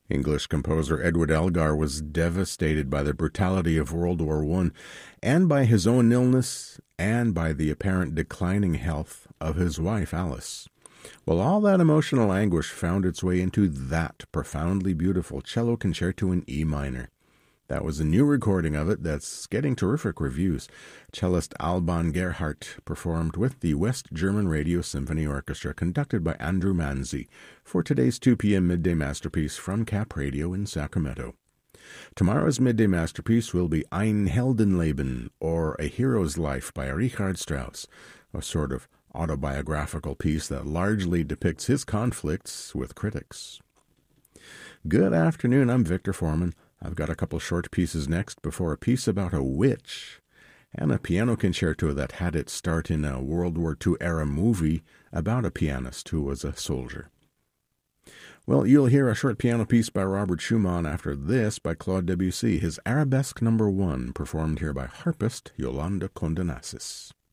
English composer Edward Elgar was devastated by the brutality of World War I and by his own illness and by the apparent declining health of his wife Alice. Well, all that emotional anguish found its way into that profoundly beautiful cello concerto in E minor. That was a new recording of it that's getting terrific reviews. Cellist Alban Gerhardt performed with the West German Radio Symphony Orchestra, conducted by Andrew Manzi, for today's 2 p.m. Midday Masterpiece from Cap Radio in Sacramento. Tomorrow's Midday Masterpiece will be Ein Heldenleben, or A Hero's Life by Richard Strauss, a sort of autobiographical piece that largely depicts his conflicts with critics. Good afternoon, I'm Victor Foreman. I've got a couple short pieces next before a piece about a witch and a piano concerto that had its start in a World War II era movie about a pianist who was a soldier. Well, you'll hear a short piano piece by Robert Schumann after this by Claude Debussy, his Arabesque No. 1, performed here by harpist Yolanda Condenassis.